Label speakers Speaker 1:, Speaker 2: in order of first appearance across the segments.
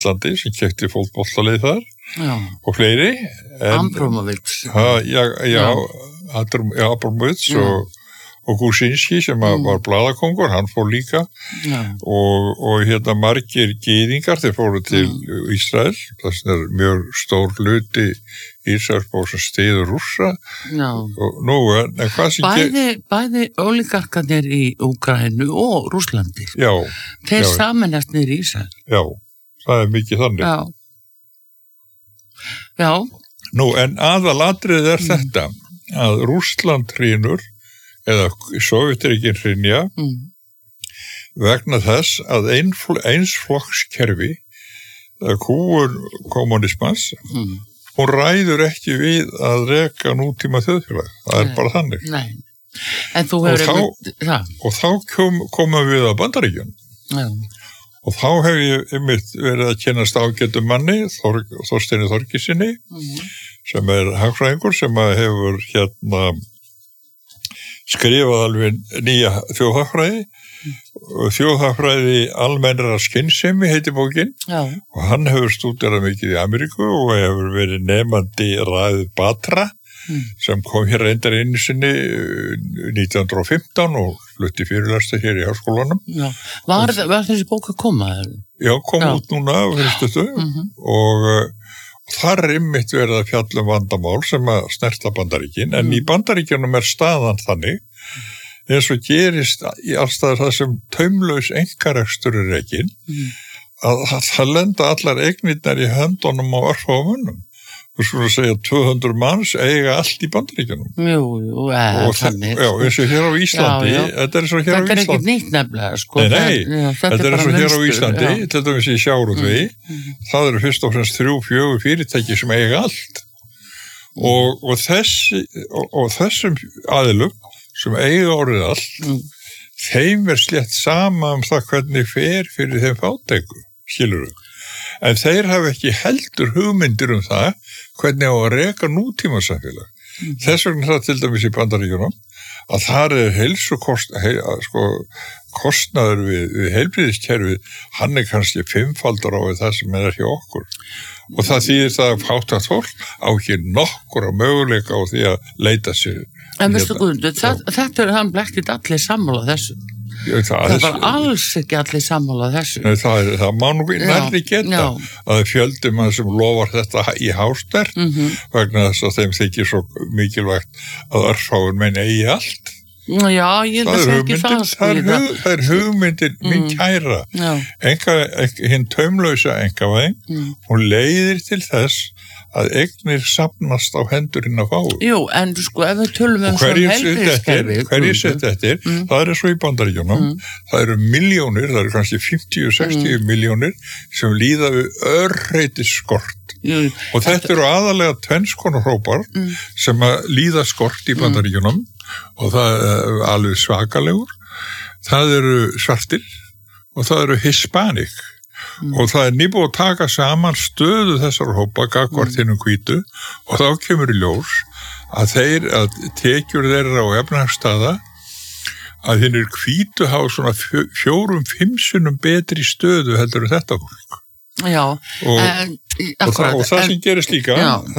Speaker 1: Íslandi sem keypti fótboltalið þar og fleiri.
Speaker 2: Abramovich.
Speaker 1: Abramovich og Gusinski sem var blaðakongur, hann fór líka og margir gyðingar, þeir fóru til Ísrael, þess er mjög stór hluti Ísraelsbók sem stiður Rússa og nú, en hvað sem
Speaker 2: bæði ólígarkarnir í Úkraínu og Rússlandi þeir sameinast niður í Ísrael.
Speaker 1: Já, það er mikið þannig.
Speaker 2: Já.
Speaker 1: Nú, en aðalatrið er þetta að Rússland hrynur eða Sovétríkin hrynja vegna þess að einsflokkskerfi kúgun kommunismans hún ræður ekki við að reka nútíma þjóðfélag. Það er bara þannig.
Speaker 2: Nei. En þú hefur
Speaker 1: og þá komum við að Bandaríkjunum.
Speaker 2: Já.
Speaker 1: Og þá hef ég einmitt verið að kynast ágætum manni, Þorsteini Þorgilssyni, sem er hagfræðingur, sem hefur skrifað alveg nýja þjóðhagfræði almennra skynsemi heitir bókin og hann hefur stúderað mikið í Ameríku og hefur verið nemandi Raed Batra sem kom hér reyndar einu sinni 1915 og flutti fyrirlestur hér í háskólanum.
Speaker 2: Já. Var þessi bók að koma?
Speaker 1: Já, kom út núna og þar er einmitt verið að fjalla vandamál sem að snerta Bandaríkin, en í Bandaríkjunum er staðan þannig, eins og gerist í allstaðar það sem taumlaus einkarekstur er rekin, að það lenda allar eignirnar í höndunum á örfáum mönnum. Þú skulle segja 200 manns eiga allt í Bandaríkjunum.
Speaker 2: Jú, þannig.
Speaker 1: Já, eins og hér á Íslandi, þetta er eins og hér á Íslandi.
Speaker 2: Þetta er ekki nýtt nefnilega, sko.
Speaker 1: Nei, þetta er eins og hér á Íslandi, til dæmis í sjávarútvegi, það eru fyrst og fremst 3-4 fyrirtæki sem eiga allt. Og þessum aðilum sem eiga orðið allt, þeim slétt sama það hvernig fer fyrir þeim fátæku, skilurðu. En þeir hafa ekki heldur hugmyndir það hvernig á að reka nútímasamfélag. Þess vegna það til dæmis í Bandaríkjunum að þar er kostnaður við heilbrigðiskerfið, hann er kannski 5-faldur á það sem er hjá okkur. Og það þýðir það að fátækt fólk á ekki nokkura möguleika á því að leita sér.
Speaker 2: En veistu Guðmundur, þetta er hann blekkið allir sammála þessu. Það var alls ekki allir sammála þessu.
Speaker 1: Nei, það má nú nærri geta að fjöldi mann sem lofar þetta í hástert vegna þess að þeim þykir svo mikilvægt að örfáin menn eigi allt.
Speaker 2: Já, ég þess ekki það.
Speaker 1: Það er hugmyndin mín kæra. Hinn taumlausa einkavæðing, hún leiðir til þess að eignir safnast á hendurinn á fáu.
Speaker 2: Jú, en sko, ef við tölum svona heilbrigðiskerfi.
Speaker 1: Hverjir sett eftir, það er svo í Bandaríkjunum, það eru milljónir, það eru kannski 50-60 milljónir sem líða við örreitis skort. Og þetta eru aðalega tvennskonar hópar sem að líða skort í Bandaríkjunum og það er alveg svakalegur. Það eru svartir og það eru hispanic. Og það er nýbúið að taka saman stöðu þessar hópa gagnvart hinnum hvítu og þá kemur í ljós að tekjur þeirra á efnahagsstaða að hinnir hvítu hafa svona 4-5 sinnum betri stöðu heldur en þetta fólk.
Speaker 2: Já,
Speaker 1: og það sem gerist líka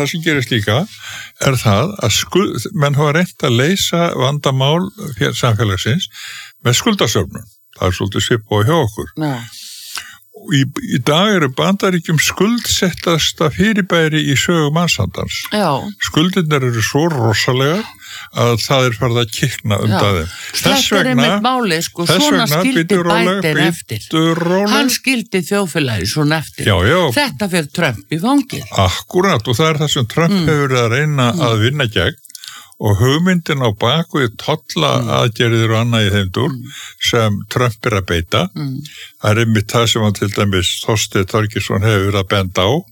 Speaker 1: er það að menn hafa reynt að leysa vandamál samfélagsins með skuldasöfnun. Það er svolítið svipað hjá okkur.
Speaker 2: Já.
Speaker 1: Í dag eru Bandaríkjum skuldsettasta fyrirbæri í sögu mannsandans. Skuldirnar eru svo rosalegar að það er farið að kikna undan þeim.
Speaker 2: Þetta er einmitt máli, sko, svona skildi Biden eftir. Hann skildi þjóðfélagi svona eftir. Þetta fyrir Trump í fangið.
Speaker 1: Akkúrat, og það er það sem Trump hefur að reyna að vinna gegn. Og hugmyndin á bakvið tolla aðgerðir og annað í þeim dúr sem Trump er að beita. Það er einmitt það sem hann til dæmis Þorsteinn Þorgilsson hefur að benda á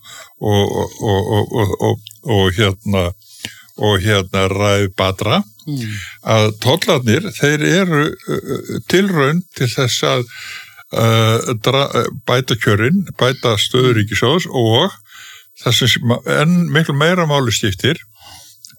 Speaker 1: og Raed Batra að tollarnir, þeir eru tilraun til þess að bæta kjörin, bæta stöðu ríkissjóðs og það sem enn miklu meira máli skiptir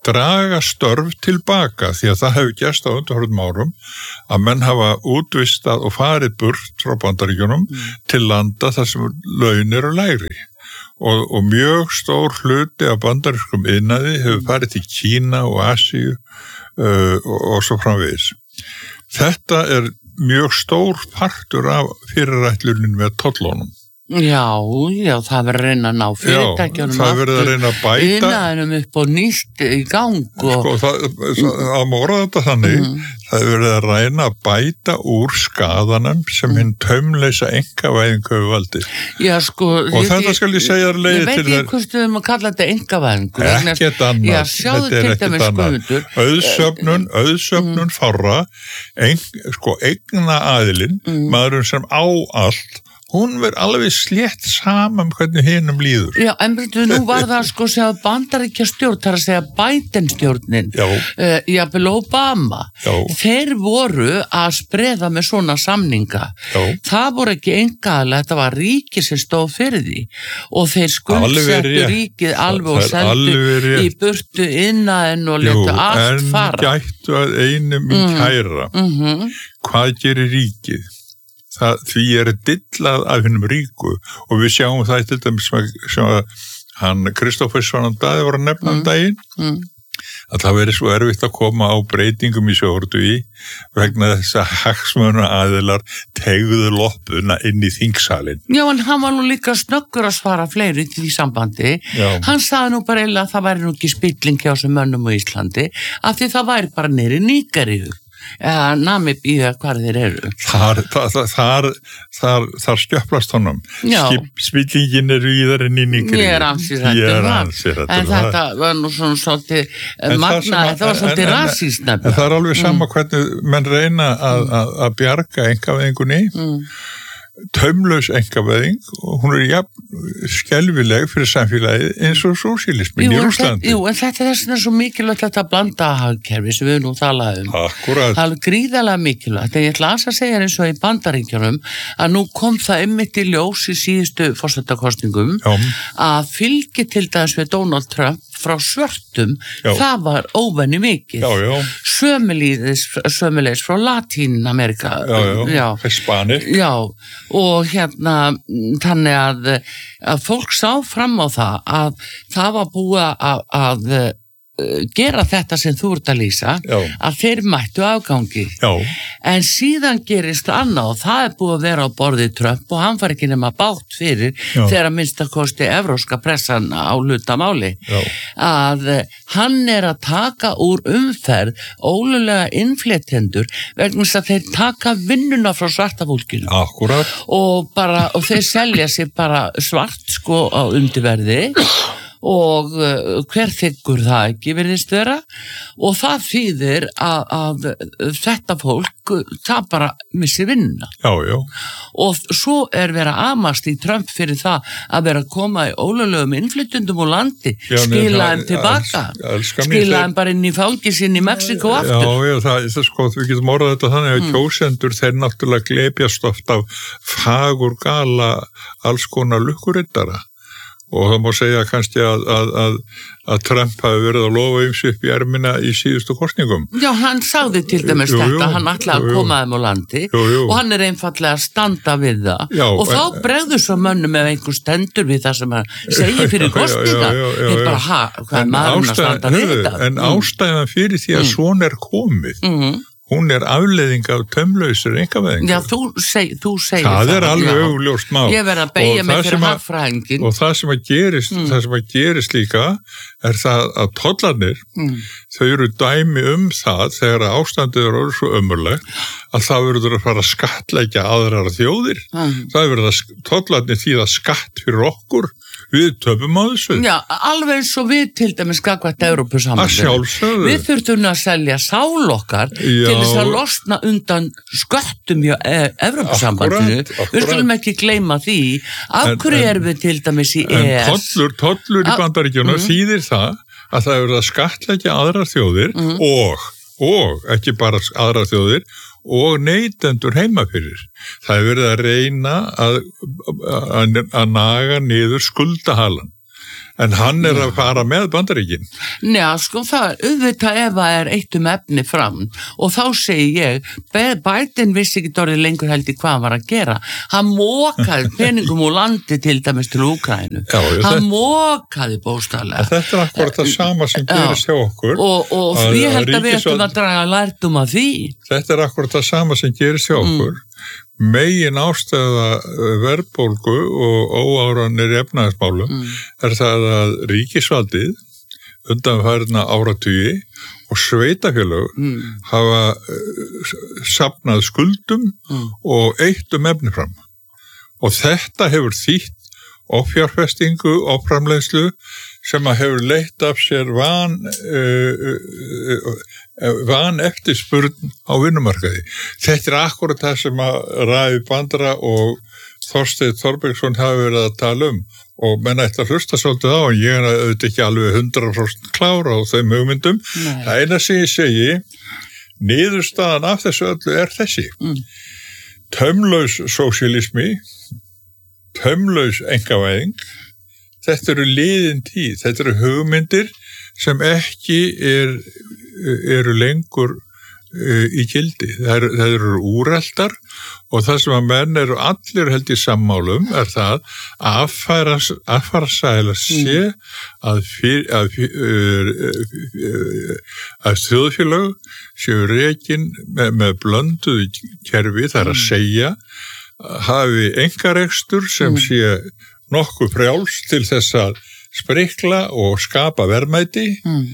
Speaker 1: draga störf tilbaka því að það hefur gerst á undanförnum árum að menn hafa útvistað og farið burt frá Bandaríkjunum til landa þar sem laun eru lægri og mjög stór hluti af bandarískum iðnaði hefur farið til Kína og Asíu og svo framvegis. Þetta mjög stór partur af fyrirætlunin með tollunum.
Speaker 2: Já, það verður að reyna að ná fyrirtækjunum
Speaker 1: það verður að reyna að bæta
Speaker 2: iðnaðinum upp og nýtt í gang
Speaker 1: það má orða þetta þannig það verður að reyna að bæta úr skaðanum sem hinn taumleysa einkavæðing hefur valdið.
Speaker 2: Já,
Speaker 1: og þetta skal ég segja leiði til
Speaker 2: þær. Ég veit ekki hvort við að kalla þetta einkavæðingu.
Speaker 1: Ekkert annað.
Speaker 2: Já, sjáðu til dæmis
Speaker 1: Guðmundur. Auðsöfnun fárra, eigna aðilinn, maðurinn sem á allt, hún verður alveg slétt saman hvernig hinum líður.
Speaker 2: Já, en nú var það að Bandaríkjastjórn, það að segja Biden-stjórnin, jafnvel Obama, þeir voru að spreða með svona samninga. Það voru ekki einkaaðilar, þetta var ríkið sem stóð fyrir því og þeir skuldsettu ríkið alveg og seldu í burtu innan og letu allt fara.
Speaker 1: En gættu að einu mín kæra, hvað gerir ríkið? Því dillað af hennum ríku og við sjáum það til dæmis sem hann Kristófer Svanandaði var að nefna daginn að það verið svo erfitt að koma á breytingum í sjóordugi vegna þess að hagsmuna aðilar tegðu loppuna inn í þingsalinn.
Speaker 2: Já, en hann var nú líka snöggur að svara fleiri til því sambandi. Hann sagði nú bara að það væri nú ekki spilling hjá sem mönnum á Íslandi af því það væri bara niður í Nígeríu. Namibíu hvar þeir eru.
Speaker 1: Þar skjöplast honum. Spillingin víðar en í Nígeríu.
Speaker 2: Ég ansið þetta. En þetta var nú svona svolítið magna, þetta var svolítið rasískt nefnilega.
Speaker 1: En það alveg sama hvernig menn reyna að bjarga einkavæðingunni. Taumlaus einkavæðing og hún skelfileg fyrir samfélagið eins og sósíalismin í Rússlandi.
Speaker 2: Jú, en þetta þess vegna svo mikilvægt þetta blanda hagkerfi sem við nú talaðum.
Speaker 1: Akkúrat.
Speaker 2: Það gríðarlega mikilvægt. En ég ætla að segja eins og í Bandaríkjunum að nú kom það einmitt í ljós í síðustu forsetakosningum að fylgi til dæmis við Donald Trump frá svörtum, það var óvenju mikið. Sömuleiðis frá Latín-Amerika.
Speaker 1: Hispanik.
Speaker 2: Já, og þannig að fólk sá fram á það að það var búið að gera þetta sem þú ert að lýsa, að þeir mættu afgangi. En síðan gerist annað og það búið að vera á borðið Trump og hann var ekki nema bátt fyrir þegar að minnstakosti evrópska pressan á hlutamáli. Að hann að taka úr umferð ólöglega innflytjendur vegna þess að þeir taka vinnuna frá svarta fólkinu.
Speaker 1: Akkúrat.
Speaker 2: Og þeir selja sér bara svart á undirverði og hver þykkur það ekki virðist vera og það þýðir að þetta fólk það bara missi vinnuna. Og svo verið að amast í Trump fyrir það að vera að koma í ólöglegum innflytjendum úr landi, skila þeim tilbaka, skila þeim bara inn í fangelsinn í Mexíkó aftur.
Speaker 1: Við getum orðað þetta þannig að kjósendur þeir náttúrulega glepjast oft af fagur gala alls konar lukkurittara. Og það má segja kannski að Trump hafi verið að lofa upp í ermina í síðustu kosningum.
Speaker 2: Já, hann sagði til dæmis þetta, hann ætlaði að koma þeim á landi og hann einfaldlega að standa við það. Og þá bregður svo mönnum ef einhver stendur við það sem hann segir fyrir kosninga. Þeir bara, hvað maðurinn að standa við þetta?
Speaker 1: En ástæðan fyrir því að svona komið, hún afleiðing af taumlausri einkavæðingu.
Speaker 2: Já, þú segir
Speaker 1: það. Það alveg augljóst mál.
Speaker 2: Ég verð að beygja mig fyrir hagfræðinginn.
Speaker 1: Og það sem að gerist líka það að tollarnir, þau eru dæmi það þegar ástandið eru svo ömurlegt að það verður að fara að skattleggja aðrar þjóðir. Það verður að tollarnir þýða skatt fyrir okkur. Við töpum á þessu. Já,
Speaker 2: alveg eins og við til dæmis gagnvart Evrópusambandinu.
Speaker 1: Að sjálfsögðu.
Speaker 2: Við þurftum að selja sál okkar til þess að losna undan sköttum hjá Evrópusambandinu. Við skulum ekki gleyma því. Af hverju erum við til dæmis í ES?
Speaker 1: En tollur í Bandaríkjunum þýðir það að það verður að skattleggja aðrar þjóðir og ekki bara aðrar þjóðir og neytendur heima fyrir. Það verið að reyna að naga niður skuldahalan. En hann að fara með Bandaríkin.
Speaker 2: Njá, sko, það auðvitað ef það eitt efni fram og þá segi ég, Biden vissi ekki orðið lengur held í hvað hann var að gera. Hann mókaði peningum úr landi til dæmis til Úkraínu. Hann mókaði bókstaflega.
Speaker 1: Þetta akkurat það sama sem gerist hjá okkur.
Speaker 2: Og ég held að við ættum að draga lærdóm af því. Þetta
Speaker 1: akkurat það sama sem gerist hjá okkur. Megin ástæða verðbólgu og óáranir efnahagsmálum það að ríkisvaldið undanfarna áratugi og sveitafélög hafa safnað skuldum og eitt efni fram. Og þetta hefur þýtt offjárfestingu og framleiðslu sem að hefur leitt af sér van eftirspurn á vinnumarkaði. Þetta akkurat það sem að Ravi Bandara og Þorsteinn Þorbergsson hafa verið að tala og menn ætti að hlusta svolítið á en ég auðvitað ekki alveg 100% klára á þeim hugmyndum. Það eina sem ég segi, niðurstaðan af þessu öllu þessi. Taumlaus sósíalismi, taumlaus einkavæðing, þetta eru liðin tíð, þetta eru hugmyndir sem ekki eru lengur í gildi. Það eru úreldar og það sem að menn eru allir held í sammálum það að affarsæla sé að þjóðfélög séu rekin með blönduðu kerfi, það að segja hafi einkarekstur sem sé nokkuð frjáls til þess að sprikla og skapa verðmæti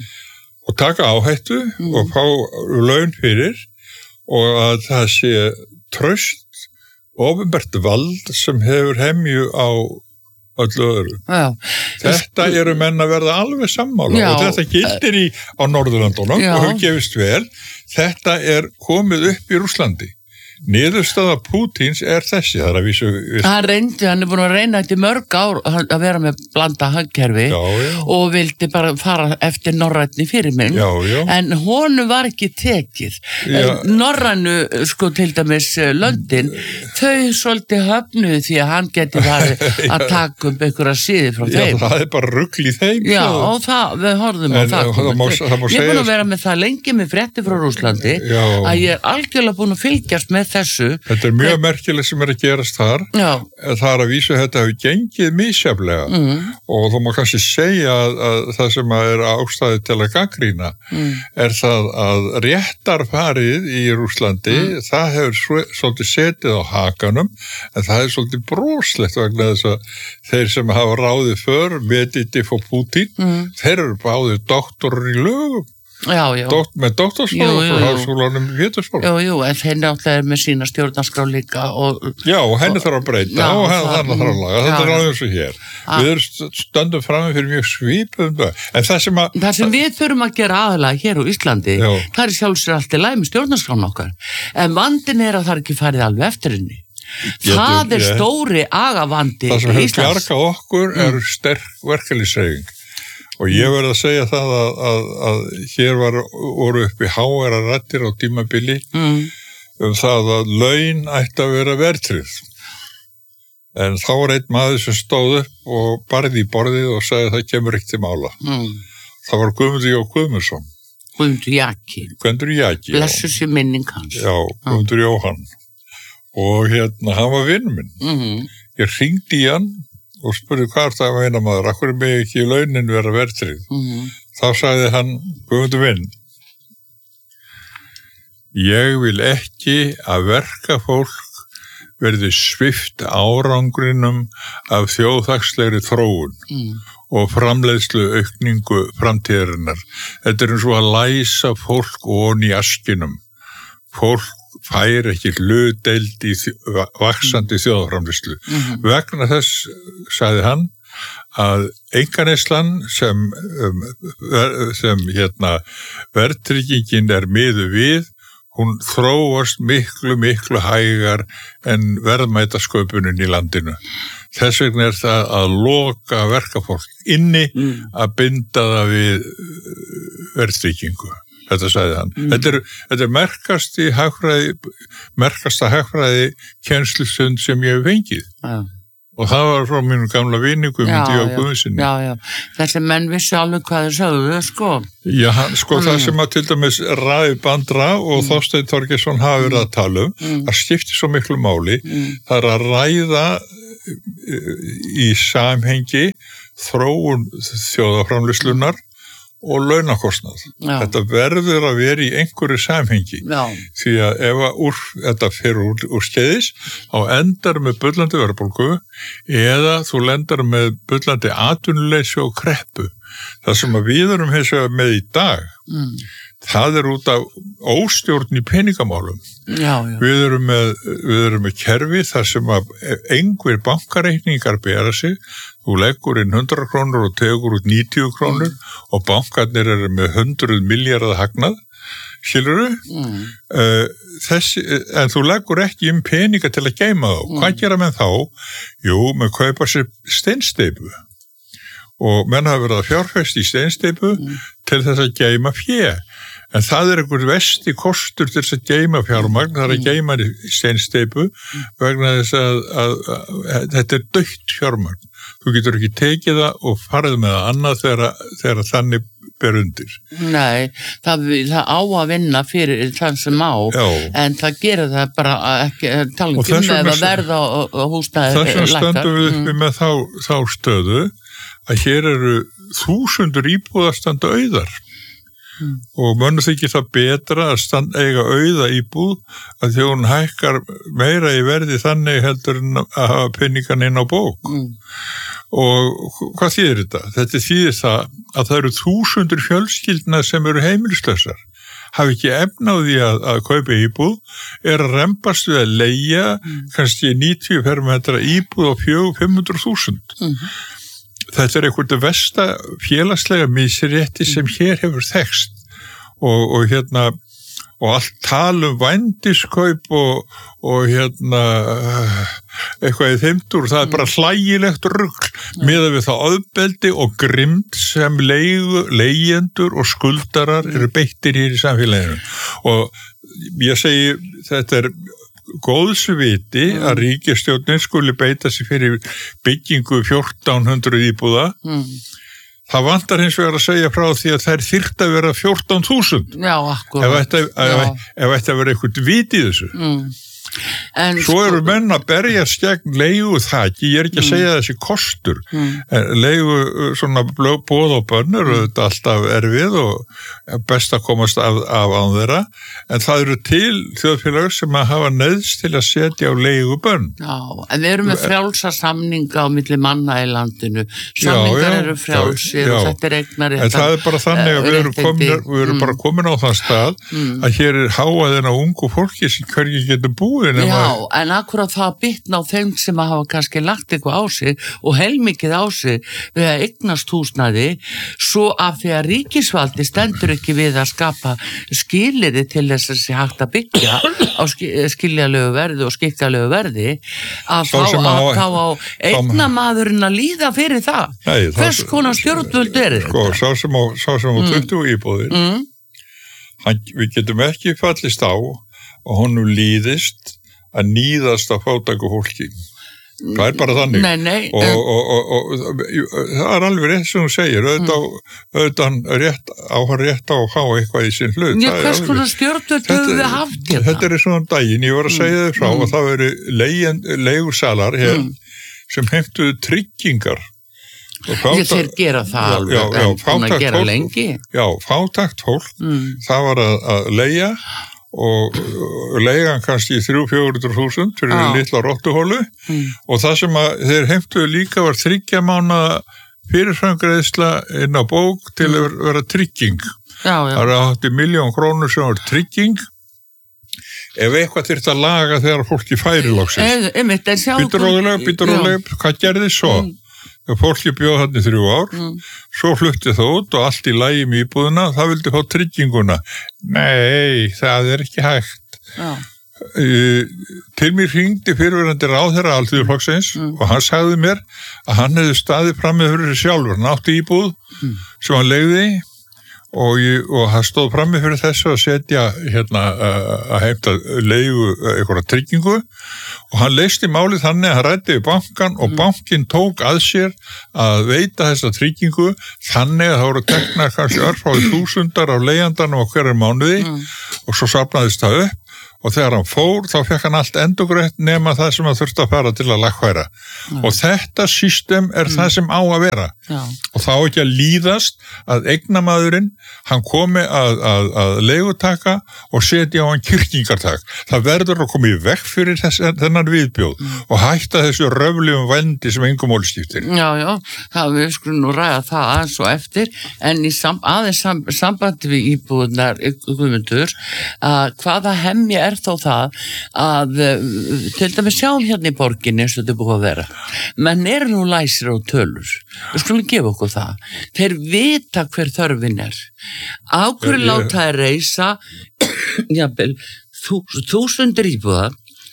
Speaker 1: og taka áhættu og fá laun fyrir og að það sé traust opinbert vald sem hefur hemju á öllu öðru. Þetta eru menn að verða alveg sammála og þetta gildir á Norðurlandunum og hefur gefist vel. Þetta komið upp í Rússlandi. Niðurstaða Pútíns þessi, það að vísu... Hann
Speaker 2: búin að reyna eftir mörg ár að vera með blanda hagkerfi og vildi bara fara eftir norrænni fyrirmynd, en honum var ekki tekið. Norrænu, sko til dæmis Löndin, þau svolítið höfnuðu því að hann geti farið að taka einhverja síði frá þeim.
Speaker 1: Já, það bara rugl í þeim.
Speaker 2: Já, og við horfðum á það. Ég búin að vera með það lengi með frétti frá Rússlandi að ég algjörlega búin að fylgjast með þessu.
Speaker 1: Þetta mjög merkilegt sem að gerast þar. Það að vísu þetta hefur gengið misjaflega og þú má kannski segja að það sem að ástæði til að gagnrýna það að réttarfarið í Rússlandi, það hefur svolítið setið á hakanum en það svolítið broslegt vegna þess að þeir sem hafa ráðið för Medvedev og Putin, þeir eru báðir doktorar í lögum. Með doktorspróf frá háskólanum í Pétursborg.
Speaker 2: En þeir náttúrulega með sína stjórnarskrá líka og
Speaker 1: henni þarf að breyta og þannig þarf að laga. Þetta ráðum svo hér. Við stöndum fram fyrir mjög svipum en það
Speaker 2: sem við þurfum að gera aðalega hér á Íslandi, það sjálfsögur allt í lagi með stjórnarskrána okkar, en vandin að það ekki farið alveg eftir henni. Það stóri agavandi
Speaker 1: það sem hefur bjargað okkur sterk verkalýðshreyfing. Og ég verð að segja það að hér voru uppi háværa raddir á tímabili það að laun ætti að vera verðtryggð. En þá var einn maður sem stóð upp og barði í borðið og sagði að það kemur ekki til mála. Það var Guðmundur Jó Guðmundsson.
Speaker 2: Guðmundur Jaki. Blessuð sé minning hans.
Speaker 1: Guðmundur Jóhann. Og hann var vinur minn. Ég hringdi í hann og spurði hvað það að meina maður, akkur mig ekki launin vera verðtryggð. Þá sagði hann, Guðmundur minn, ég vil ekki að verkafólk verði svipt árangrinum af þjóðhagslegri þróun og framleiðslu aukningu framtíðarinnar. Þetta eins og að læsa fólk ofan í askinum. Fólk fær ekki hlutdeild í vaxandi þjóðframleiðslu. Vegna þess, sagði hann, að einkaneyslan sem verðtryggingin miðuð við, hún þróast miklu hægar en verðmætasköpunin í landinu. Þess vegna það að loka verkafólk inni að binda það við verðtryggingu. Þetta sagði hann. Þetta merkasta hagfræði kennslustund sem ég hef fengið. Og það var frá mínu gamla vini Guðmundi á Guðmundssyni.
Speaker 2: Já. Þessi menn vissi alveg hvað þeir sögðu, sko.
Speaker 1: Já, það sem að til dæmis Ravi Bandra og Þorsteinn Þorgeirsson hafa verið að tala það skiptir svo miklu máli. Það að ræða í samhengi þróun þjóðarframleiðslunnar og launakostnað. Þetta verður að vera í einhverju samhengi. Því að ef þetta fer úr skeiðis, þá endar með bullandi verðbólgu eða þú lendar með bullandi atvinnuleysi og kreppu. Það sem að við erum hins vegar með í dag, það er út af óstjórn í peningamálum. Við erum með kerfi þar sem að einhver bankareikningar bera sig. Þú leggur inn 100 krónur og tegur út 90 krónur og bankarnir eru með 100 milljarða hagnað, skilurðu? En þú leggur ekki peninga til að geyma þá. Hvað gera menn þá? Jú, menn kaupa sér steinsteypu. Og menn hafa verið að fjárfesta í steinsteypu til þess að geyma fé. En það er einhver versti kostur til þess að geyma fjármagn, það er að geyma í steinsteypu vegna þess að þetta er dautt fjármagn. Þú getur ekki tekið það og farið með það annað þegar þannig ber undir.
Speaker 2: Nei, það á að vinna fyrir þann sem á, en það gerir það bara ekki, tala um að verða og húsnæði
Speaker 1: lækkar. Þess vegna stöndum við uppi með þá stöðu að hér eru 1000 íbúðar standa auðar. Og mönnum þykir það betra að eiga auða íbúð að því hún hækkar meira í verði þannig heldur en að hafa peningan inn á bók. Og hvað þýðir þetta? Þetta þýðir það að það eru 1000 fjölskyldna sem eru heimilislausar. Hafi ekki efna á því að kaupa íbúð, er að rembast við að leigja kannski 90 fermetra íbúð á 500.000. Þetta er einhvern versta félagslega misrétti sem hér hefur þekkst og allt tala vændiskaup og eitthvað í þeimtur, það er bara hlægilegt rugl miðað við það ofbeldi og grimmd sem leigjendur og skuldarar eru beittir hér í samfélaginu. Og ég segi, þetta er góðsviti að ríkisstjórnin skuli beita sig fyrir byggingu 1400 íbúða. Það vantar hins vegar að segja frá því að þær þyrfti að vera 14.000.
Speaker 2: Já, akkurat.
Speaker 1: Ef ætti að vera eitthvað vit í þessu. Svo eru menn að berjast gegn leigu þaki, ég er ekki að segja þessi kostur, leigu svona boð og bönnur og þetta alltaf erfið og best að komast af án þeirra, en það eru til þjóðfélag sem að hafa neyðst til að setja á leigu bönn.
Speaker 2: Já, en við erum með frjálsa samninga á milli manna í landinu, samningar eru frjálsir og þetta er eignar.
Speaker 1: En það er bara þannig að við erum bara komin á þann stað að hér er háaðinn á ungu fólki sem hvergi getur búið.
Speaker 2: Já, en akkurat það bitna á þeim sem að hafa kannski lagt eitthvað á sig og heilmikið á sig við að eignast húsnæði, svo af því að ríkisvaldi stendur ekki við að skapa skilyrði til þess að sé hægt að byggja á skiljalegu verði og skikkalegu verði, að þá á eignamaðurinn að líða fyrir það. Hvers konar stjórnvöld er þetta?
Speaker 1: Sá sem á 20 íbúðir, við getum ekki fallist á og honum líðist að níðast að fátæku fólki. Það er bara þannig.
Speaker 2: Nei.
Speaker 1: Og það er alveg rétt sem hún segir, auðvitað hann rétt á að fá eitthvað í sinn hlut.
Speaker 2: Já, hvers konar stjórnvöld höfum við haft hérna?
Speaker 1: Þetta er svona daginn, ég var að segja þau frá og það veri leigursalar hér sem heimtuðu tryggingar.
Speaker 2: Þeir gera það alveg, en búin að gera lengi.
Speaker 1: Já, fátækt fólk, það var að leigja og leigan kannski 300-400.000 fyrir litla rottuhólu og það sem að þeir heimtuðu líka var 3 mánaða fyrirframgreiðsla inn á bók til að vera trygging. Það er 80 milljón krónur sem var trygging ef eitthvað þyrfti að laga þegar fólki færi loksins. Býtur róðulega, hvað gerði svo? Fólki bjóð hann í 3 ár, svo flutti það út og allt í lagi með íbúðuna, það vildi fá trygginguna. Nei, það er ekki hægt. Til mér hringdi fyrirverandi ráðherra Alþýðuflokksins og hann sagði mér að hann hefði staðið fram með fyrir sjálfur. Hann átti íbúð sem hann leigði og hann stóð frammi fyrir þessu að setja að heimta leigu einhverja tryggingu og hann leysti málið þannig að hann ræddi við bankan og bankin tók að sér að veita þessa tryggingu þannig að það voru teknar kannski örfáði þúsundar af leigjandanum á hverjum mánuði og svo safnaðist það upp og þegar hann fór þá fekk hann allt endurgreitt nema það sem hann þurfti að fara til að lagfæra og þetta system það sem á að vera og þá ekki að líðast að eignamaðurinn hann komi að leigutaka og setja á hann kyrkingartak það verður að koma í vekk fyrir þennan viðbjóð og hætta þessu röflegum vændi sem engum máli skiptir.
Speaker 2: Já, það við skulum nú ræða það aðeins og eftir en í sambandi við íbúðnar Guðmundur hvaða hemmi þó það að til dæmis sjáum hérna í borginni eins og þetta er búið að vera menn eru nú læsir á tölur við skulum gefa okkur það þeir vita hver þörfin á hverju láta þeir reisa jafnvel 1000 íbúða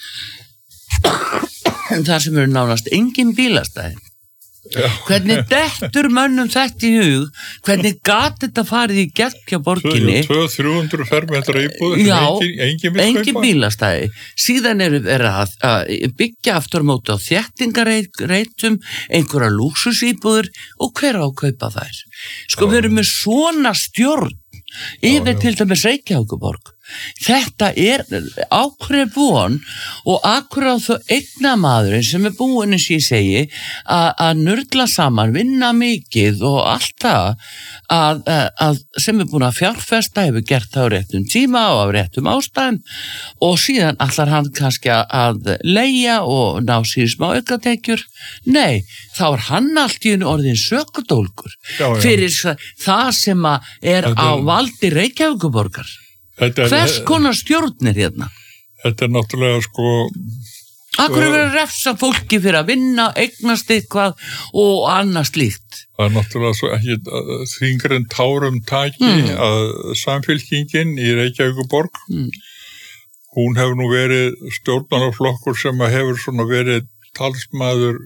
Speaker 2: þar sem eru nánast engin bílastæði hvernig dettur mönnum þetta í hug hvernig gat þetta farið í gegn hjá borginni
Speaker 1: 200-300 fermetra íbúð
Speaker 2: engin bílastæði síðan eru að byggja aftur móti á þéttingareitum einhverja lúxusíbúður og hver á að kaupa þær sko við erum með svona stjórn yfir til dæmis Reykjavíkurborg þetta ákveð von og ákveð á þó eignamaðurinn sem búinn eins og ég segi að nurla saman, vinna mikið og allt það að sem búinn að fjárfesta hefur gert það á réttum tíma og á réttum ástæðum og síðan allar hann kannski að leigja og ná sér smá aukatekjur nei, þá hann allt í orðin sökudólgur fyrir það sem á valdi Reykjavíkurborgar hvers konar stjórnir hérna?
Speaker 1: Þetta náttúrulega sko
Speaker 2: Akkur er verið að refsa fólki fyrir að vinna, eignast eitthvað og annað slíkt.
Speaker 1: Það náttúrulega svo ekki þingri en tárum taki að samfylkingin í Reykjavíkurborg, hún hefur nú verið stjórnarflokkur sem hefur svona verið talsmaður,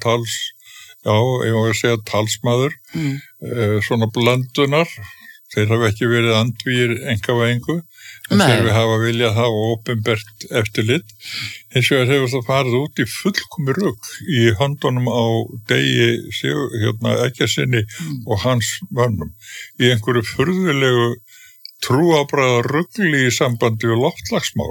Speaker 1: talsmaður, svona blandunar. Þeir hafa ekki verið andvígir einkavæðingu, en þeir hafa viljað hafa opinbert eftirlit. Hins vegar hefur það farið út í fullkomi rugl í höndunum á Degi Eggertssyni og hans mönnum. Í einhverju furðulegu trúarbragða rugli í sambandi við loftslagsmál.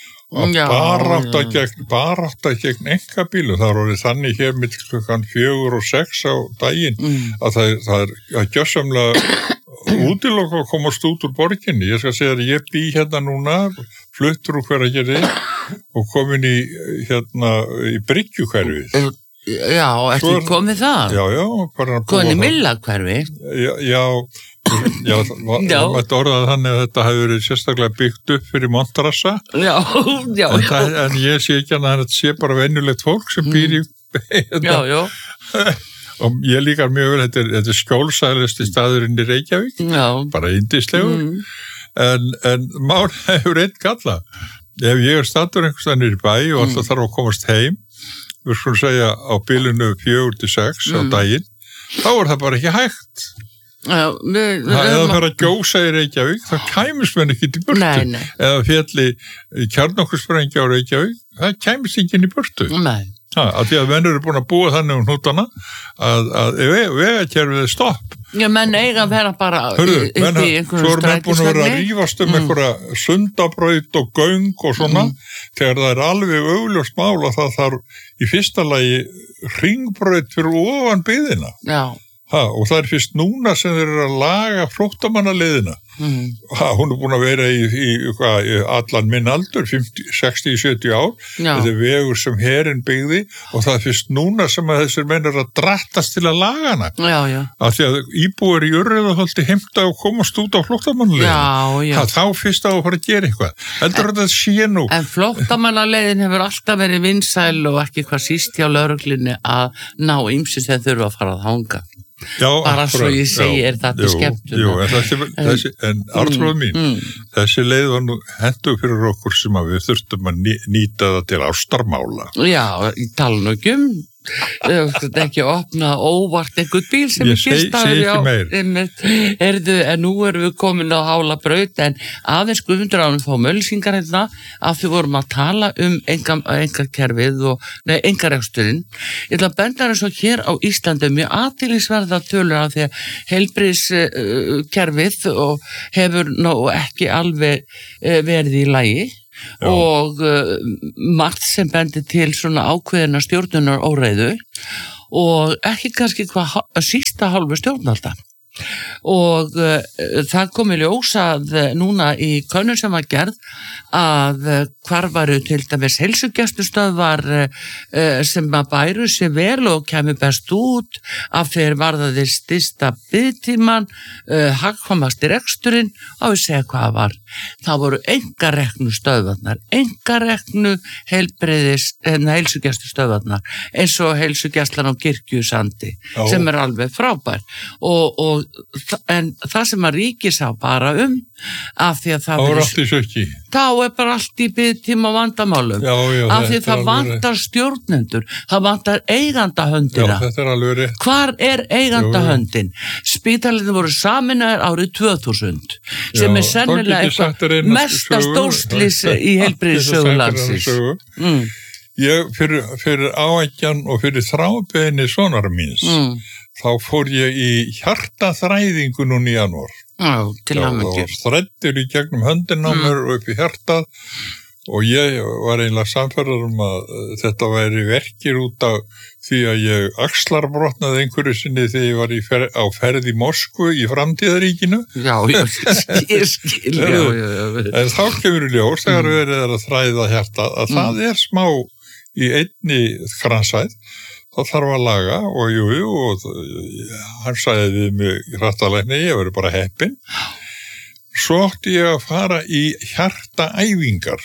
Speaker 1: Barátta gegn einkabílum. Það er orðið þannig hér milli klukkan 4 og 6 á daginn að það er gjörsamlega útilokk að komast út úr borginni. Ég skal segja að ég bý hérna núna, fluttur úr Hveragerði og komin í Bryggjukverfið.
Speaker 2: Já, ertu komið það?
Speaker 1: Já.
Speaker 2: Komin í Millahverfi?
Speaker 1: Já, það mætti orðað þannig að þetta hefur verið sérstaklega byggt upp fyrir Montrassa.
Speaker 2: Já.
Speaker 1: En ég sé ekki að þetta sé bara venjulegt fólk sem býr í
Speaker 2: Já.
Speaker 1: Og ég líkar mjög vel, þetta er skjólsæðlasti staðurinn í Reykjavík, bara yndislegur, en mál hefur einn galla. Ef ég staður einhverstaðar niður í bæ og alltaf þarf að komast heim, við skulum segja á bilinu 4 til 6 á daginn, þá er það bara ekki hægt. Eða fyrir að gjósa í Reykjavík, þá kæmist menn ekki í burtu.
Speaker 2: Nei.
Speaker 1: Eða fjalli kjarnorkusprengja á Reykjavík, það kæmist ekki inn í burtu.
Speaker 2: Nei.
Speaker 1: Að því að menn eru búin að búa þannig hnútana að vegakerfið er stopp.
Speaker 2: Já, menn eiga að vera bara upp í einhverjum strætisvagni. Svo eru menn búin að vera að rífast einhverja sundabraut og göng og svona, þegar það er alveg augljóst mál að það þarf í fyrsta lagi hringbraut fyrir ofan byggðina. Já. Og það er fyrst núna sem þeir eru að laga flóttamannaleiðina. Hún er búin að vera í allan minn aldur, 60-70 ár. Þetta er vegur sem herinn byggði og það er fyrst núna sem að þessir menn eru að drattast til að laga hana. Já.
Speaker 1: Af því að íbúar í Urriðaholti heimta og komast út á flóttamannaleiðina.
Speaker 2: Já.
Speaker 1: Þá fyrst á að fara að gera eitthvað. Heldur þetta sé nú.
Speaker 2: En flóttamannaleiðin hefur alltaf verið vinsæl og ekki hvað síst hjá lögreglunni að ná ýmsu sem þurfa að fara að hanga.
Speaker 1: Já,
Speaker 2: bara svo ég segi þetta skemmtun
Speaker 1: en Arnþrúður mín þessi leið var nú hentuð fyrir okkur sem að við þurftum að nýta það til ástarmála
Speaker 2: já, í talnugum ekki opna óvart einhvern bíl sem
Speaker 1: ég segi ekki meir.
Speaker 2: En nú erum við komin á hála braut, en aðeins Guðmundur ánum fá mölsingar hérna að við vorum að tala engakerfið og engareksturinn. Ég ætla að benda eins og hér á Íslandi mjög athyglisverða tölur af því að heilbrigðiskerfið og hefur ekki alveg verið í lagi. Já. Og margt sem bendir til svona ákveðina stjórnunar óreiðu og ekki kannski sísta hálfu stjórnvalda. Og það kom í ljós að núna í könnun sem var gerð að hvar varu til dæmis heilsugæslustöðvar sem að bæru sig vel og kemur best út af þeir varðaði stysta biðtíman, hagkvæmasti reksturinn og við segja hvað var. Það voru engareknu stöðvarnar, engareknu heilsugæslustöðvarnar eins og heilsugæslan á Kirkjusandi sem alveg frábær en það sem að ríki sá bara af því að það þá bara allt í biðtíma vandamálum af því það vantar stjórnendur, það vantar eigandahöndina.
Speaker 1: Þetta alveg rétt.
Speaker 2: Hvar eigandahöndin? Spítalinn voru saminaðir árið 2000 sem sennilega eitthvað mesta stórslys í heilbrigðissögu landsins.
Speaker 1: Ég fyrir áækjan og fyrir þrábeðinni sonar míns þá fór ég í hjartaþræðingu núna í janúar.
Speaker 2: Til hamingju.
Speaker 1: Og þræddur í gegnum höndina á mér og upp í hjartað og ég var eiginlega sannfærður að þetta væri verkir út af því að ég axlarbrotnaði einhverju sinni þegar ég var á ferð í Moskvu í framtíðaríkinu.
Speaker 2: Já, ég skil.
Speaker 1: En þá kemur í ljós þegar verið að þræða hjartað að það smá í einni kransæð. Það þarf að laga og hann sagði við mig hjartalækni, ég verið bara heppinn. Svo átti ég að fara í hjartaæfingar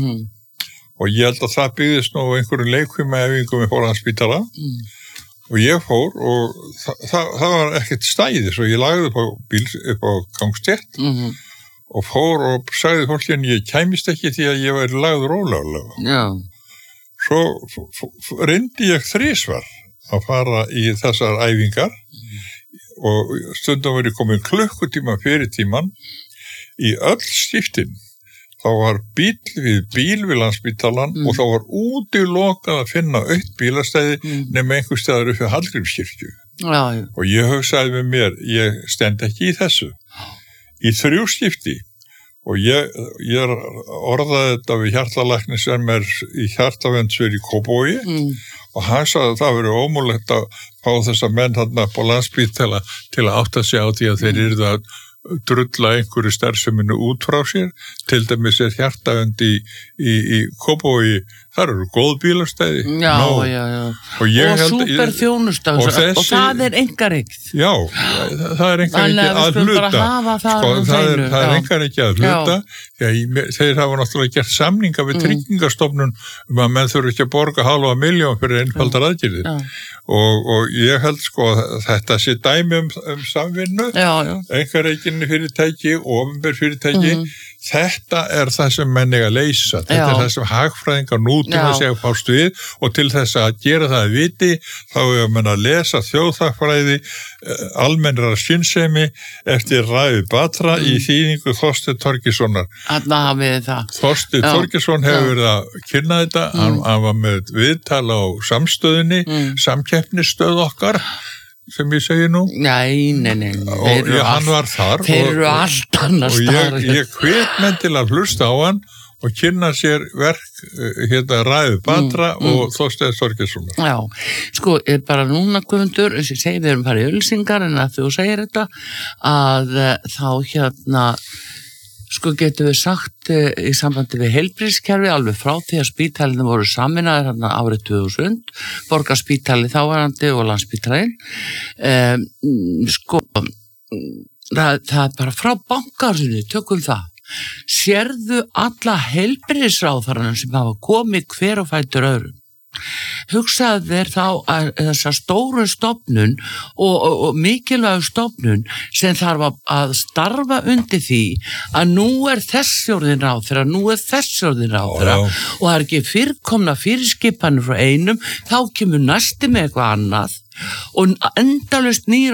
Speaker 1: og ég held að það byggðist nú einhverjum leikfimiæfingum upp á Landspítala og ég fór og það var ekkert stæði svo ég lagði upp á bíl upp á gangstétt og fór og sagði fólkinn ég kæmist ekki því að ég væri lagður ólega.
Speaker 2: Já.
Speaker 1: Svo reyndi ég 3 að fara í þessar æfingar og stundum verið komin klukkutíma fyrir tíman í öll skiptin. Þá var bíl við Landspítalan og þá var útilokað að finna autt bílastæði nema einhver staðar upp við Hallgrímskirkju. Og ég hugsaði með mér, ég stend ekki í þessu. Í 3 skipti. Og ég orðaði þetta við hjartalækni sem í hjartavendsveri í Kópavogi og hann sagði að það verið ómögulegt að fá þessa menn þarna upp á Landspítala til að átta sig á því að þeir yrðu að drulla einhverju starfseminu út frá sér, til dæmis hjartavend í Kópavogi, þar eru góð bílastæði.
Speaker 2: Já. Og súper þjónusta og það einkareign.
Speaker 1: Já, það einkareign að hluta. Það einkareign að hluta, þeir hafa náttúrulega gert samninga við Tryggingastofnun að menn þurfi ekki að borga 500.000 fyrir einfaldar aðgerðir. Og ég held þetta sé dæmi samvinnu, einkareign fyrirtæki og opinber fyrirtæki. Þetta það sem menn eiga að leysa. Þetta það sem hagfræðingar nútíma segja fást við og til þess að gera það að viti þá eiga menn að lesa þjóðhagfræði almennrar skynsemi eftir Ravi Batra í þýðingu Þorsteinn Þorgeirssonar.
Speaker 2: Þarna hafið það.
Speaker 1: Þorsteinn Þorgeirsson hefur verið að kynna þetta. Hann var með viðtal á samstöðinni, samkeppnisstöð okkar sem ég segi nú.
Speaker 2: Nei.
Speaker 1: Og hann var þar.
Speaker 2: Þeir eru allt annars þar.
Speaker 1: Og ég hvet menn til að hlusta á hann og kynna sér verk Ravi Batra og Þorsteinn Þorgeirssonar.
Speaker 2: Já, bara núna Guðmundur, eins og ég segi, við erum farið í ölsingar en að þú segir þetta, að þá getum við sagt í sambandi við heilbrigðiskerfi alveg frá því að spítalinn voru saminaðir árið 2000, Borgarspítali þáverandi og Landspítalinn. Það bara frá bankarsinu, tökum það. Sérðu alla heilbrigðisráðherrana sem hafa komið hver og fætur öðrum? Hugsaðu þér þá að þessa stóru stofnun og mikilvægu stofnun sem þarf að starfa undir því að nú þessi orðin ráðherra, þessi orðin ráðherra og það ekki fyrirkomna fyrirskipanir frá einum, þá kemur næsti með eitthvað annað og endalaust nýr.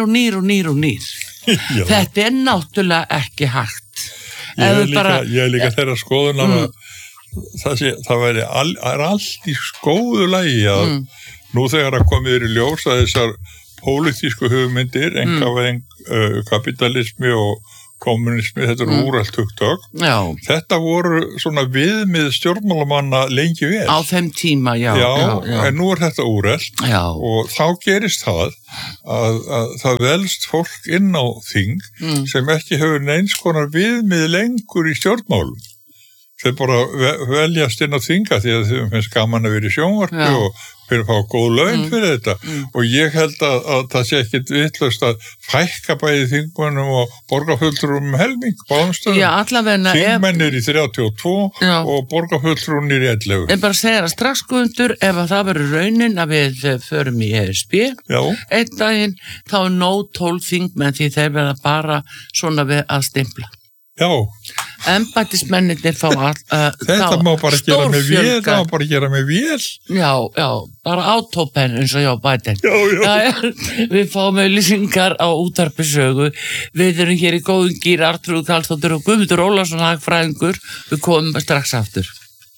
Speaker 2: Þetta náttúrulega ekki hægt.
Speaker 1: Ég líka þeirra skoðun að það væri allt í góðu lagi að nú þegar að komið í ljós að þessar pólitísku hugmyndir, einkavæðing, kapitalismi og kommunismi, þetta úrælt hugtök. Þetta voru svona viðmið stjórnmálamanna lengi vel.
Speaker 2: Á þeim tíma, já.
Speaker 1: En nú þetta úrælt og þá gerist það að það velst fólk inn á þing sem ekki hefur neins konar viðmið lengur í stjórnmálum. Þeir bara veljast inn á þinga því að þeim finnst gaman að vera í sjónvarpi og fyrir að fá góð laun fyrir þetta og ég held að það sé ekkit vitlaust að fækka bæði þingmönnum og borgarfulltrúum helming báðumstöðum. Þingmennir í 32 og borgarfulltrúnir í 11.
Speaker 2: En bara segja það strax Guðmundur, ef að það verður raunin að við förum í ESB einn daginn, þá nóg 12 þingmenn því þeir verða bara svona við að stimpla. Embættismennir fá
Speaker 1: þetta má bara gera með vél, það má bara gera með vél.
Speaker 2: Bara átópen eins og hjá Biden. Við fáum auglýsingar á útvarpi sögu. Við erum hér í góðum gír, Arnþrúður Karlsdóttir og Guðmundur Ólafsson hagfræðingur. Við komum strax aftur.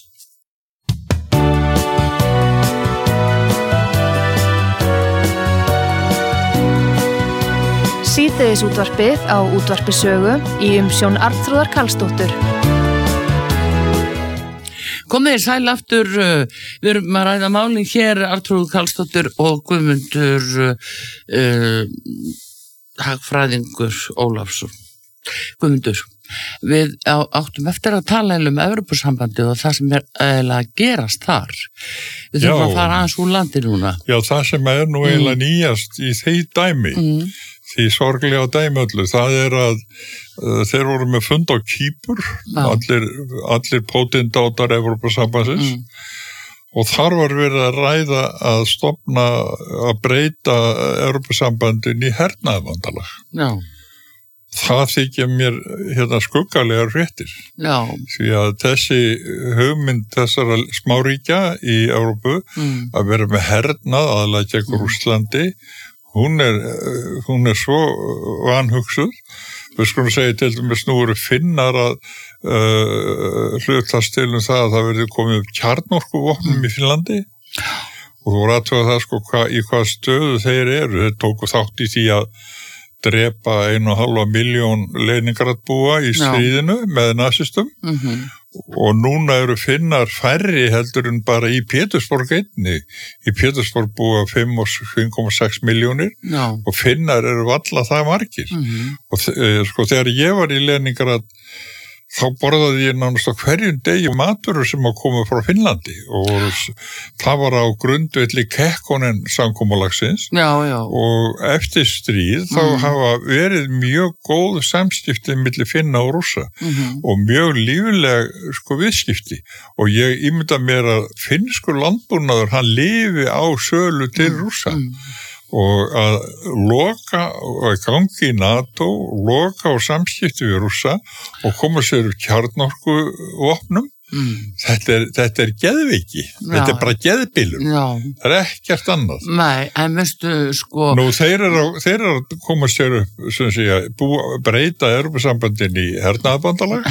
Speaker 3: Síðdegisútvarpið á útvarpi sögu í umsjón Arnþrúðar Karlsdóttur.
Speaker 2: Komið þér sæl aftur, við erum að ræða málin hér, Arnþrúður Karlsdóttir og Guðmundur hagfræðingur Ólafsson. Guðmundur, við áttum eftir að tala um Evrópusambandi og það sem eiginlega að gerast þar. Við þurfum að fara aðeins úr landi núna.
Speaker 1: Já, það sem nú eiginlega nýjast í þeir dæmi. Því sorglega dæmi öllu, það að þeir voru með fund á Kýpur, allir pótindátar Evrópusambandsins og þar var verið að ræða að stofna, að breyta Evrópusambandin í hernaðarbandalag. Það þykja mér skuggalegar fréttir. Því að þessi hugmynd þessara smáríkja í Evrópu að vera með hernað aðalega gegn Rússlandi, hún er svo vanhugsuð. Við skulum segja til dæmis nú eru Finnar að hlutast til það að það verði komið upp kjarnorkuvopnum í Finnlandi og þú voru aðtöða það í hvað stöðu þeir eru. Þeir tóku þátt í því að drepa 1,5 milljón Leningradbúa í stríðinu með nasistum og núna eru Finnar færri heldur en bara í Pétursborg einni. Í Pétursborg búa 5,6 milljónir og Finnar eru valla það margir. Og þegar ég var í Leningrad þá borðaði ég nánast á hverjum degi maturur sem að koma frá Finnlandi og það var á grundvelli Kekkonen samkomulagsins og eftir stríð þá hafa verið mjög góð samskipti milli Finna og Rússa og mjög lífleg viðskipti og ég ímynda mér að finnskur landbúnaður hann lifi á sölu til Rússa og að loka og gangi í NATO, loka á samskipti við Rússa og koma sér upp kjarnorkuvopnum. Þetta er geðveiki, þetta er bara geðbilun, það er ekkert annað.
Speaker 2: Nei, en veistu
Speaker 1: Nú, þeir eru að koma sér upp, sem sé að breyta Evrópusambandin í hernaðarbandalag.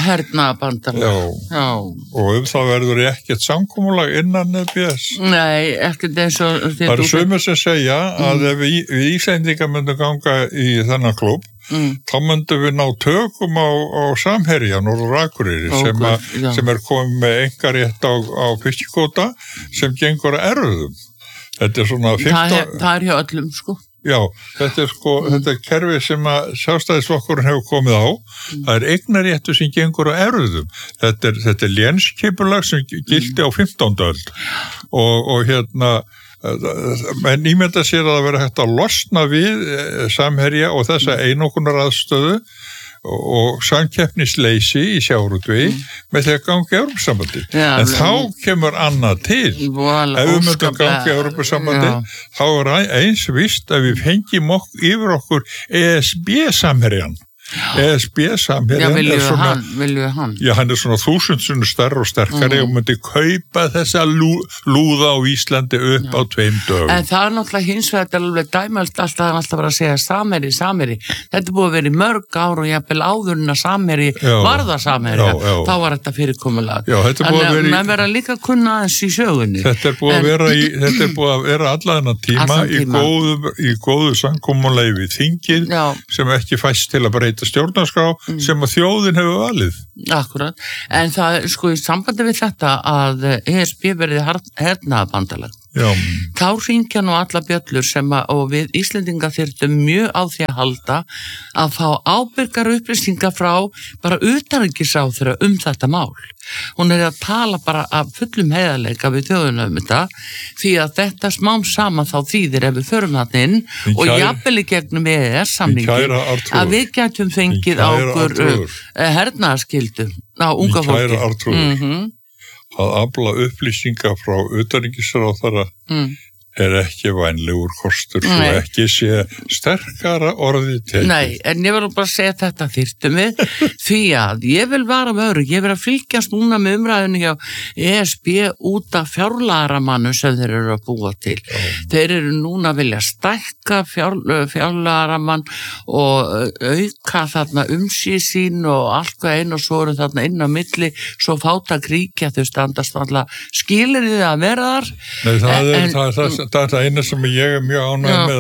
Speaker 1: Og það verður ekkert samkomulag innan EBS.
Speaker 2: Nei, ekkert eins og
Speaker 1: það eru sumir sem segja að ef við Íslendingar myndum ganga í þennan klúbb þá myndum við ná tökum á Samherja, Norður Akureyri sem komið með engarétt á fiskikvóta sem gengur að erfðum. Þetta er svona 15...
Speaker 2: Það er hjá öllum,
Speaker 1: Já, þetta er kerfi sem að Sjálfstæðisflokkurinn hefur komið á. Það er eignaréttur sem gengur að erfðum. Þetta er lénskipulag sem gildi á 15. öld og menn ímynda sér að það veri hægt að losna við Samherja og þessa einokkunaraðstöðu og samkeppnisleysi í sjávarútvegi með því að ganga í Evrópusambandið. En þá kemur annað til. Ef við myndum ganga í Evrópusambandið, þá eins víst að við fengjum yfir okkur ESB-samherjan. ESB-samherjan
Speaker 2: vilju hann?
Speaker 1: Já, hann svona 1000 sinnum stærri og sterkari og myndi kaupa þessa lúða á Íslandi upp á 2 dögum.
Speaker 2: En það náttúrulega hins vegar þetta alveg dæmalt alltaf bara að segja samherji. Þetta búið að vera í mörg ár og jafnvel áður en að samherji varða samherja. Þá var þetta fyrirkomulag. Þannig að menn vera líka að kunna aðeins í sögunni.
Speaker 1: Þetta er búið að vera alla þennan tíma í góðu samkomulagi við þingið sem ekki fæst til að breyta stjórnarskrá sem að þjóðin hefur valið.
Speaker 2: Akkurat, en það sko í sambandi við þetta að ESB verði hernaðarbandalag. Þá hringja nú alla bjöllur sem og við Íslendinga þyrftum mjög á því að halda að fá ábyrgar upplýsingar frá bara utanríkisráðherra þetta mál. Hún að tala bara af fullum heiðarleika við þjóðina þetta því að þetta smám saman þá þýðir ef við förum þarna inn og jafnvel í gegnum EES-samningin að við getum fengið á okkur hernaðarskyldu á unga fólki.
Speaker 1: Að afla upplýsinga frá utanríkisráðherra ekki vænlegur kostur og ekki sé sterkara orðið tekið.
Speaker 2: Nei, en ég vil bara segja þetta þyrftum við því að ég vil vara með öðru, ég vil að fylgjast núna með umræðinu hjá ESB út af fjárlagaramannu sem þeir eru að búa til. Þeir eru núna að vilja stækka fjárlagaramann og auka þarna sín og allt hvað einn og svo eru þarna inn á milli svo fáta kríkja þau standast alltaf skilir þið að vera þar.
Speaker 1: Nei, það er það eina sem ég mjög ánægð með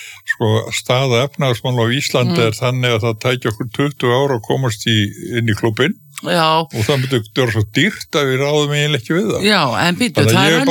Speaker 1: að staða efnahagsmála á Íslandi er þannig að það tæki okkur 20 ára að komast inn í klúbbinn og það myndi vera svo dýrt að við ráðum eiginlega ekki við það. Já, en býtu,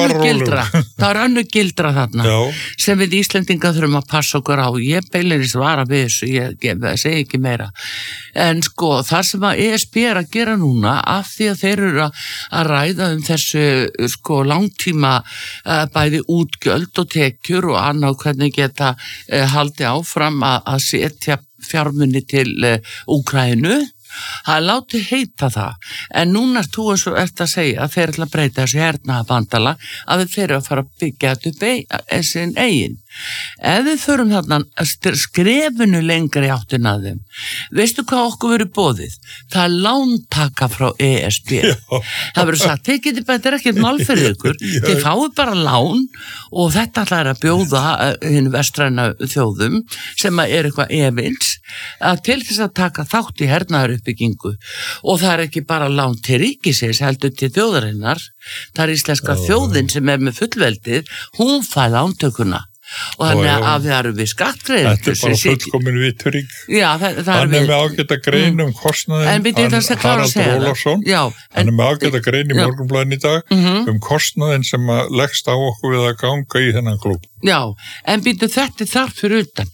Speaker 1: það er önnur gildra þarna sem við Íslendinga þurfum að passa okkur á. Ég beilinist vara við þessu, ég segi ekki meira. En sko, það sem að ESB er að gera núna af því að þeir eru að ræða þessu langtíma bæði útgjöld og tekjur og annað hvernig geta haldið áfram að setja fjármuni til Úkraínu. Það látið heita það, en núna er þú eins og eftir að segja að þeir ætla að breyta þessi hernaðarbandala að þeir eru að fara að byggja þetta upp sinn eigin. Ef við förum þarna skrefinu lengri áttin að þeim, veistu hvað okkur verið boðið? Það er lántaka frá ESB. Það verið sagt, þið getið þetta er ekkert mál fyrir ykkur, þið fáið bara lán og þetta ætlar að bjóða hinn vestræna þjóðum sem er eitthvað efins að til þess að taka þátt í hernaðaruppbyggingu og það er ekki bara lán til ríkisins heldur til þjóðarinnar, það er íslenska þjóðin sem er með fullveldið, hún fær lántökuna. Og þannig að það eru við skattgreiðendur. Þetta er bara fullkomin vitturík. Já, það er með ágætt að greina kostnaðinn, Harald Ólafsson, hann er með ágætt að greina í Morgunblaðinu í dag kostnaðinn sem leggst á okkur við að ganga í þennan klúbb. Já, en býtu þetta þarf fyrir utan.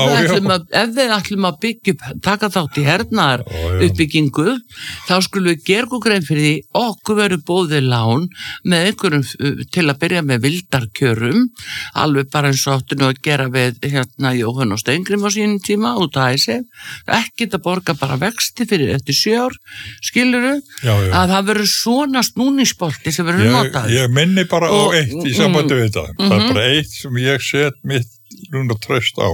Speaker 1: Ef við ætlum að byggja upp, taka þátt í hernaðar uppbyggingu, þá skulum við gera okkur grein fyrir því okkur verður bóðið lán með einhverjum til að byrja með vildarkjörum, alveg bara eins og áttu nú að gera við Jóhann og Steingrim á sínum tíma út af æsi, ekki að borga bara vexti fyrir eftir 7 ár, skilurðu, að það verður svona snúningsbolti sem verður notað. Ég minni bara á eitt í sambandi við þetta, það er bara eitt sem ég set mitt núna tröst á.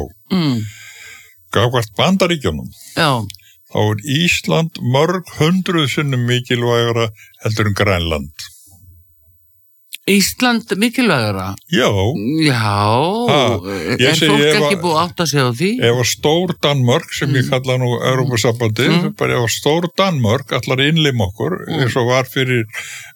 Speaker 1: Gagnvart Bandaríkjunum, þá er Ísland mörg 100 sinnum mikilvægara heldur en Grænland. Ísland mikilvægara? Já. Er fólk ekki búið átt að segja á því? Ef að stór Danmörk, sem ég kalla nú Evrópusambandið, bara ef að stór Danmörk allar innlim okkur, eins og var fyrir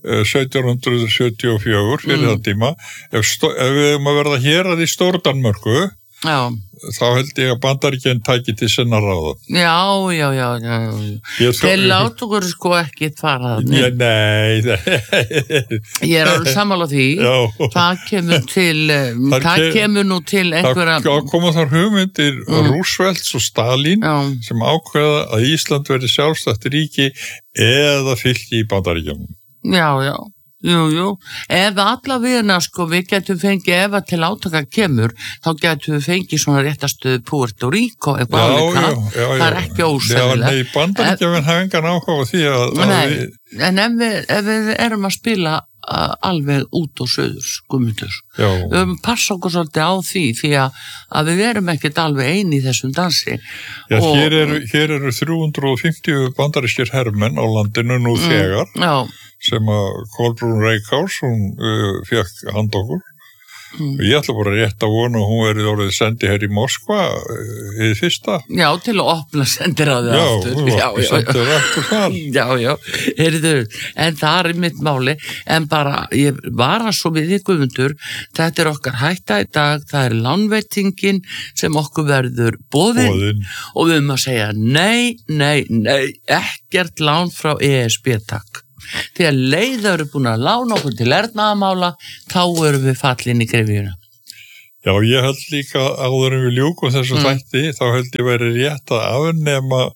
Speaker 1: 1774 fyrir það tíma, ef við erum að verða hér að í stór Danmörku, þá held ég að Bandaríkjun tæki til sinna ráða. Já. Þeir láta okkur sko ekki fara það. Nei. Ég er alveg sammála því. Það kemur nú til einhverja... Það koma þar hugmyndir Roosevelts og Stalin sem ákveða að Ísland verði sjálfstætt ríki eða fylki í Bandaríkjunum.
Speaker 2: Jú, ef allavegna sko við getum fengið, ef að til átaka kemur, þá getum við fengið svona réttastuð Puerto Rico eitthvað álíka, það er ekki ósennilegt.
Speaker 1: Já, nei, Bandaríkjamenn hafa engan áhuga á því að
Speaker 2: en ef við erum að spila alveg út og söður, Guðmundur. Við höfum passa okkur svolítið á því að við erum ekkert alveg eini í þessum dansi.
Speaker 1: Já, hér eru 350 bandarískir hermenn á landinu nú þegar, sem að Kolbrún Reykháls, hún fékk hand okkur. Ég ætla bara rétt að vona að hún verið orðið sendi hér í Moskva í fyrsta.
Speaker 2: Já, til að opna sendiráðið aftur.
Speaker 1: Já, sendir aftur þar.
Speaker 2: Já, heyrðu, en það er mitt máli, en bara, ég var að svo við í Guðmundur, þetta er okkar hætta í dag, það er lánveitingin sem okkur verður boðin. Og við höfum að segja, nei, ekkert lán frá ESB, takk. Þegar leiða eru búin að lána okkur til ernaðamála, þá erum við fallin í grefjuna.
Speaker 1: Já, ég held líka áður en við ljúkum þessu þætti, þá held ég verið rétt að afnema,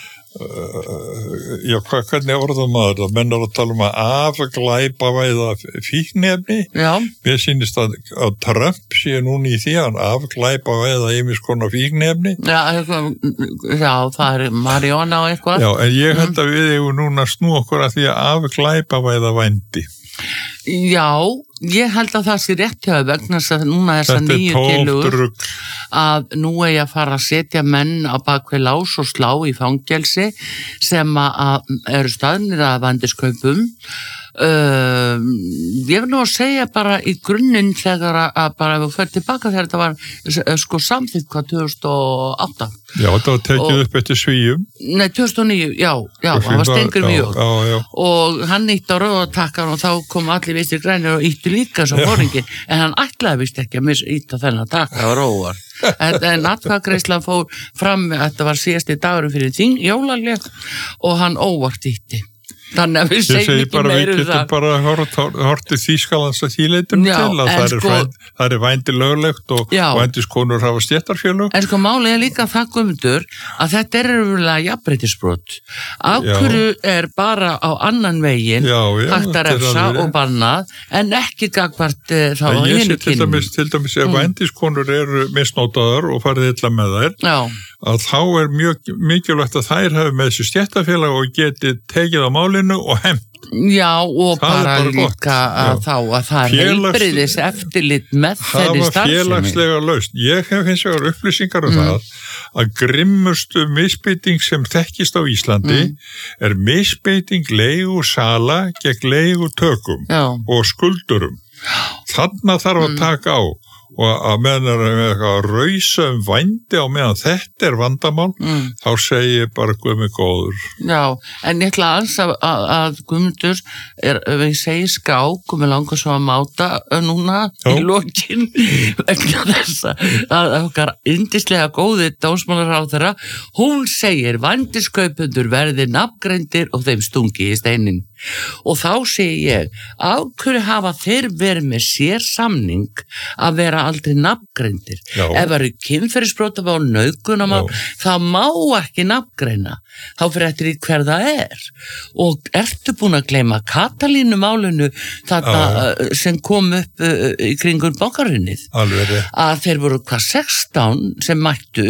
Speaker 1: hvernig orðum maður það? Menn eru að tala um að afglæpavæða fíkniefni. Já. Mér sýnist að Trump sé núna í því að afglæpavæða ýmis konar fíkniefni.
Speaker 2: Já, það er Mariona og eitthvað.
Speaker 1: Já, en ég held að við eigum núna að snú okkur að því að afglæpavæða vændi.
Speaker 2: Já, ég held að það sé rétt hjá vegna þess að núna þessar nýju tillögur að nú eigi að fara að setja menn á bakvið lás og slá í fangelsi sem að eru staðnir að vandiskaupum. Ég vil nú að segja bara í grunninn þegar að bara ef við fyrir tilbaka þegar þetta var sko samþykkt hvað 2008.
Speaker 1: Já, þetta var tekið upp eftir Svíum.
Speaker 2: Nei, 2009, já, það var Stengur mjög. Og hann nýtti á rauðatakkan og þá kom allir Vinstri grænir og ýttu líka svo fóringin, en hann ætlaði vist ekki að ýtta þennan takka á róar. En atkvæðagreiðslan fór fram, þetta var síðasti dagurum fyrir þing, jólaleg, og hann óvart ýtti. Þannig að við segjum ekki meira
Speaker 1: við getum bara hortið Þýskalands að því leitum til að það er vændi löglegt og vændiskonur hafa stéttarfélög.
Speaker 2: En sko málið er líka það, Guðmundur, að þetta er raunverulega jafnréttisbrot. Af hverju er bara á annan veginn hægt að refsa og bannað en ekki gagnvart þá á hinu kyninu.
Speaker 1: Til dæmis ef vændiskonur eru misnótaðar og farið illa með þær, að þá er mjög mikilvægt að þær hafi með þessu stéttarfélag og geti tekið á málinu og hefnt.
Speaker 2: Já, og bara líka að þá að það er heilbrigðis eftirlit með þeirri starfsemi.
Speaker 1: Það var félagslega lausn. Ég hef hins vegar upplýsingar það að grimmustu misbeiting sem þekkist á Íslandi er misbeiting leigusala gegn leigutökum og skuldurum. Þarna þarf að taka á. Og að meðan er eitthvað rausa vændi á meðan þetta er vandamál, þá segi ég bara Guðmi góður.
Speaker 2: Já, en ég ætla að Guðmundur við segi skák og við langar svo að máta núna í lokin vegna þess að okkar yndislega góði dómsmálaráðherra, hún segir vændiskaupendur verði nafngreindir og þeim stungi í steinin. Og þá segi ég, af hverju hafa þeir verið með sér samning að vera aldrei nafngreindir? Ef það eru kynferðisbrota og nauðgunarmál, það má ekki nafngreina. Þá fyrir eftir í hver það er. Og ertu búin að gleyma Katalínumálinu þetta sem kom upp í kringun bankarunnið? Að þeir voru 16 sem mættu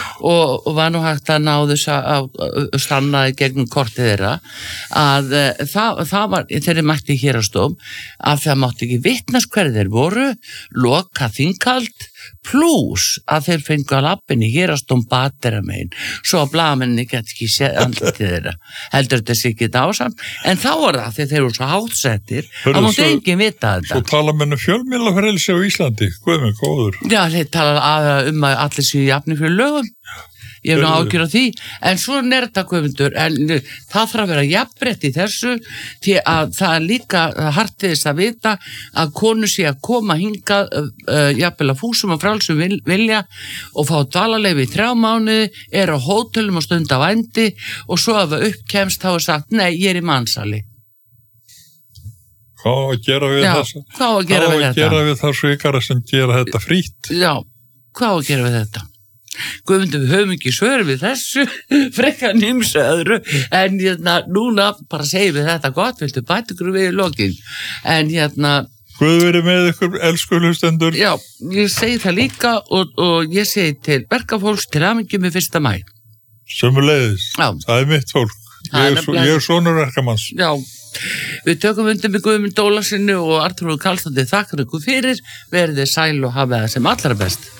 Speaker 2: og var nú hægt að ná þess að stannaði gegnum kortið þeirra að það var, þeirri mætti í hérastóm að það mátti ekki vitnast hverju þeir voru, loka þinghald plús að þeir fengu að lappin í hérastóm batera megin svo að blaðamenni geti ekki séð andlitið þeirra. Heldur þetta sé ekki ásamt, en þá var það þegar þeir voru svo hátsettir að mátti enginn vita þetta.
Speaker 1: Svo tala menn fjölmiðlafrelsi á Íslandi, Guðmi góður.
Speaker 2: Já, þeir tala að allir séu jafnir fyrir lögum. Ég hef nú ágjur á því, en svo er þetta Guðmundur, en það þarf að vera jafnrétt í þessu, því að það er líka hart við þess að vita að konur sé að koma hingað jafnvel að fúsum og frálsum vilja og fá dvalarleyfi í 3 mánuði, er á hótelum og stunda vændi og svo ef það uppkemst þá er sagt, nei, ég er í mansali.
Speaker 1: Hvað að gera við þessa?
Speaker 2: Hvað að gera við þetta?
Speaker 1: Hvað að gera við það svikara sem gera þetta frýtt?
Speaker 2: Já, hvað að gera við þetta? Guðmundur, við höfum ekki svör við þessu frekar nýmsu öðru en núna bara segjum við þetta gott, viltu bæta ykkur við í lokin en
Speaker 1: Guð verið með ykkur, elsku hlustendur.
Speaker 2: Já, ég segi það líka og ég segi til verkafólks til hamingju með 1. maí.
Speaker 1: Sömuleiðis, það er mitt fólk. Ég er sonur verkamanns.
Speaker 2: Já, við tökum undir með Guðmund Ólasinni og Arnþrúður Karlsdóttir þakkar ykkur fyrir, verið sæl og hafið það sem allra best.